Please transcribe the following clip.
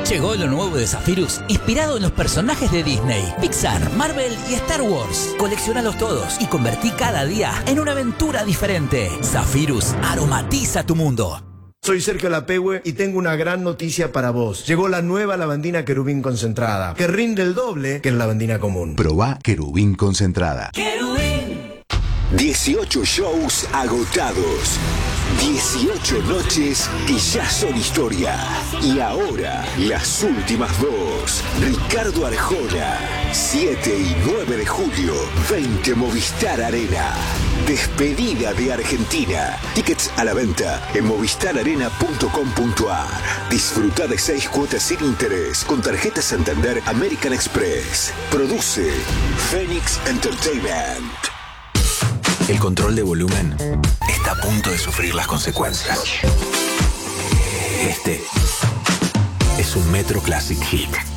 Llegó lo nuevo de Zephyrus, inspirado en los personajes de Disney, Pixar, Marvel y Star Wars. Colecciónalos todos y convertí cada día en una aventura diferente. Zephyrus aromatiza tu mundo. Soy Sergio Lapehue y tengo una gran noticia para vos. Llegó la nueva lavandina Querubín concentrada, que rinde el doble que la lavandina común. Probá Querubín concentrada. Querubín. 18 shows agotados. 18 noches que ya son historia. Y ahora, las últimas dos. Ricardo Arjona, 7 y 9 de julio, 20 Movistar Arena. Despedida de Argentina. Tickets a la venta en movistararena.com.ar. Disfruta de 6 cuotas sin interés con tarjeta Santander American Express. Produce Phoenix Entertainment. El control de volumen está a punto de sufrir las consecuencias. Este es un Metro Classic Hit.